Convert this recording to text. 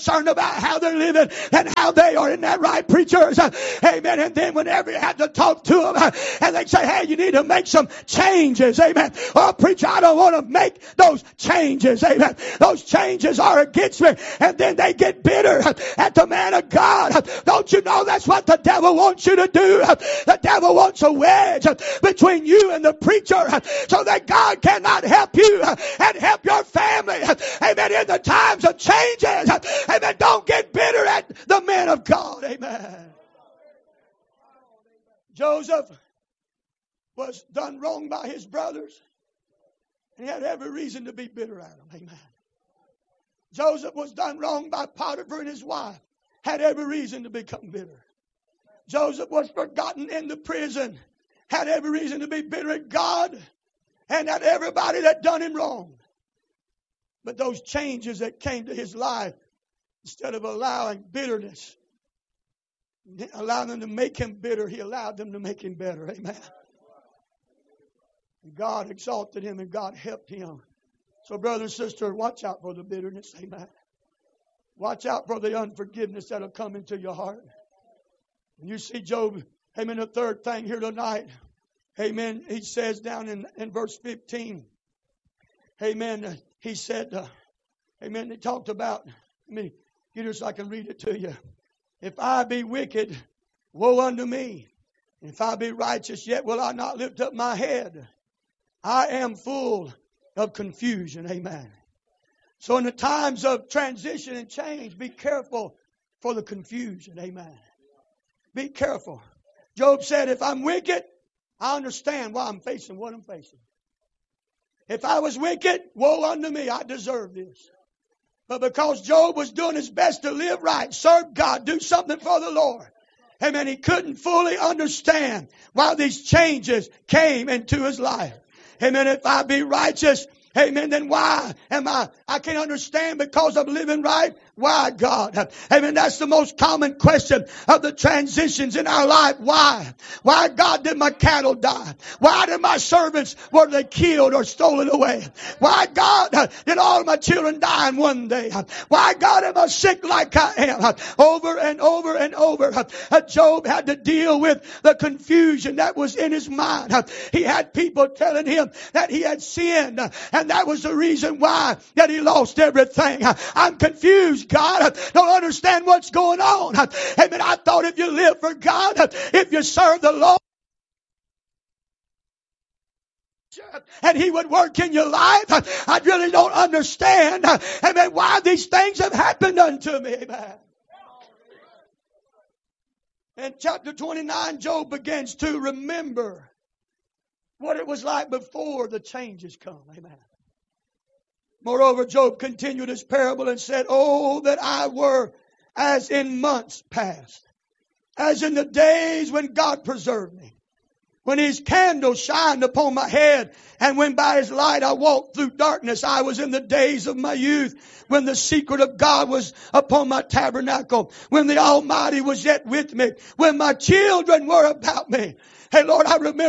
concerned about how they're living and how they are. In that right, preachers? Amen. And then whenever you have to talk to them and they say, hey, you need to make some changes. Amen. Oh, preacher, I don't want to make those changes. Amen. Those changes are against me. And then they get bitter at the man of God. Don't you know that's what the devil wants you to do? The devil wants a wedge between you and the preacher so that God cannot help you and help your family. Amen. In the times of changes. Amen. Don't get bitter at the men of God. Amen. Joseph was done wrong by his brothers. And he had every reason to be bitter at them. Amen. Joseph was done wrong by Potiphar and his wife. Had every reason to become bitter. Joseph was forgotten in the prison. Had every reason to be bitter at God and at everybody that done him wrong. But those changes that came to his life, instead of allowing bitterness, allowing them to make him bitter, he allowed them to make him better. Amen. And God exalted him and God helped him. So brother and sister, watch out for the bitterness. Amen. Watch out for the unforgiveness that'll come into your heart. And you see Job, amen, the third thing here tonight. Amen. He says down in verse 15. Amen. He said, amen, he talked about, get it so I can read it to you. If I be wicked, woe unto me. If I be righteous, yet will I not lift up my head. I am full of confusion. Amen. So in the times of transition and change, be careful for the confusion. Amen. Be careful. Job said, if I'm wicked, I understand why I'm facing what I'm facing. If I was wicked, woe unto me. I deserve this. But because Job was doing his best to live right, serve God, do something for the Lord. Amen. He couldn't fully understand why these changes came into his life. Amen. If I be righteous, amen, then why am I can't understand because I'm living right. Why, God? Amen. That's the most common question of the transitions in our life. Why? Why, God, did my cattle die? Why did my servants, were they killed or stolen away? Why, God, did all of my children die in one day? Why, God, am I sick like I am? Over and over and over. Job had to deal with the confusion that was in his mind. He had people telling him that he had sinned, and that was the reason why that he lost everything. I'm confused, God. I don't understand what's going on. Amen. I thought if you live for God, if you serve the Lord, and He would work in your life, I really don't understand, amen, why these things have happened unto me. Amen. In chapter 29, Job begins to remember what it was like before the changes come. Amen. Moreover, Job continued his parable and said, oh, that I were as in months past, as in the days when God preserved me, when His candle shined upon my head, and when by His light I walked through darkness. I was in the days of my youth, when the secret of God was upon my tabernacle, when the Almighty was yet with me, when my children were about me. Hey, Lord, I remember